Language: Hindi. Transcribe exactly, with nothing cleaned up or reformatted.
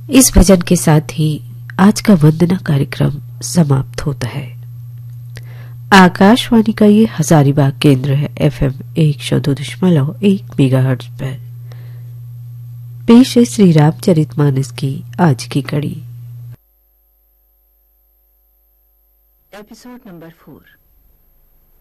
इस भजन के साथ ही आज का वंदना कार्यक्रम समाप्त होता है। आकाशवाणी का ये हजारीबाग केंद्र है। एफएम एक सौ दो दशमलव एक मेगाहर्ट्ज पर पेश है श्री रामचरितमानस की आज की कड़ी। Episode number four.